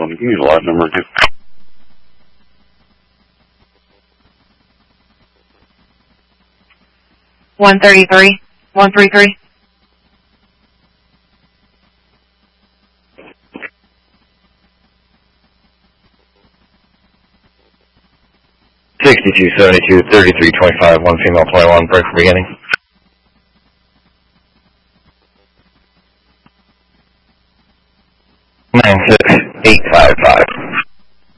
one. Give me the lot number again. One 133. 6272 3325. One female 21. Break for beginning. 96855.